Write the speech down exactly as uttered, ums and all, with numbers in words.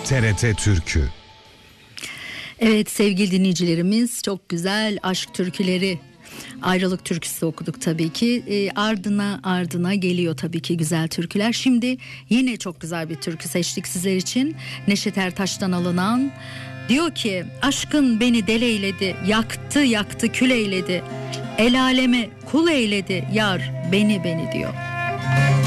T R T Türkü. Evet sevgili dinleyicilerimiz, çok güzel aşk türküleri, ayrılık türküsü okuduk tabii ki. E, ardına ardına geliyor tabii ki güzel türküler. Şimdi yine çok güzel bir türkü seçtik sizler için. Neşet Ertaş'tan alınan. Diyor ki aşkın beni deleyledi, yaktı yaktı kül eyledi, el aleme kul eyledi, yar beni beni diyor.